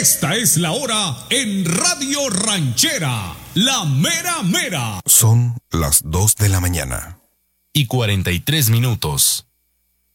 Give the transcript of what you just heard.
Esta es la hora en Radio Ranchera, la mera mera. Son las 2 de la mañana. Y 43 minutos.